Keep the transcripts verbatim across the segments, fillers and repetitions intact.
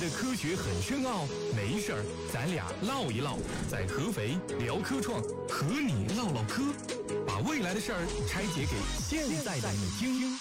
的科学很深奥，没事儿咱俩唠一唠，在合肥聊科创，和你唠唠嗑，把未来的事儿拆解给现在的你听。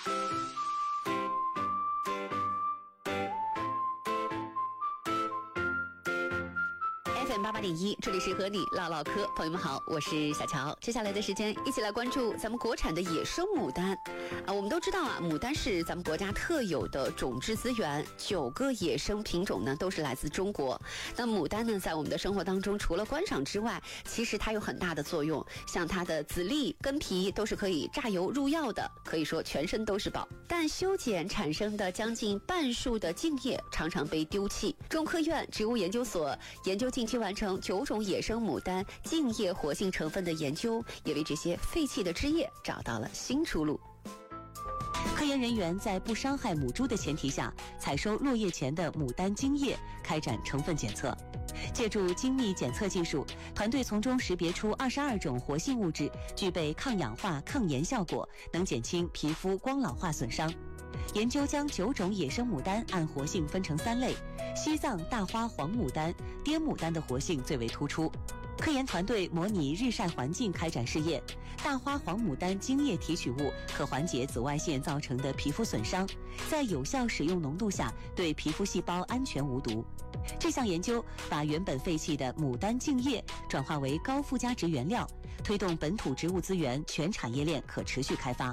八八点一，这里是和你唠唠嗑，朋友们好，我是小乔。接下来的时间，一起来关注咱们国产的野生牡丹啊。我们都知道啊，牡丹是咱们国家特有的种质资源，九个野生品种呢都是来自中国。那牡丹呢，在我们的生活当中，除了观赏之外，其实它有很大的作用，像它的籽粒、根皮都是可以榨油入药的，可以说全身都是宝。但修剪产生的将近半数的茎叶常常被丢弃。中科院植物研究所研究近期完成九种野生牡丹茎叶活性成分的研究，也为这些废弃的枝叶找到了新出路。 科研人员在不伤害母猪的前提下，采收落叶前的牡丹茎叶，开展成分检测。借助精密检测技术，团队从中识别出二十二种活性物质，具备抗氧化、抗炎效果，能减轻皮肤光老化损伤。研究将九种野生牡丹按活性分成三类，西藏大花黄牡丹、滇牡丹的活性最为突出。科研团队模拟日晒环境开展试验，大花黄牡丹茎叶提取物可缓解紫外线造成的皮肤损伤，在有效使用浓度下对皮肤细胞安全无毒。这项研究把原本废弃的牡丹茎叶转化为高附加值原料，推动本土植物资源全产业链可持续开发。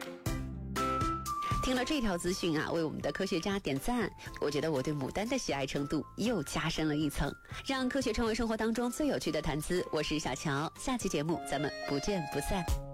听了这条资讯啊，为我们的科学家点赞，我觉得我对牡丹的喜爱程度又加深了一层。让科学成为生活当中最有趣的谈资，我是小乔，下期节目咱们不见不散。